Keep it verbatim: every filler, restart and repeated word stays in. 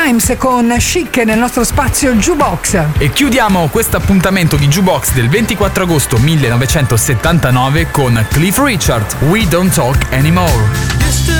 Grimes con Chic nel nostro spazio Jukebox. E chiudiamo questo appuntamento di Jukebox del ventiquattro agosto millenovecentosettantanove con Cliff Richard, We Don't Talk Anymore.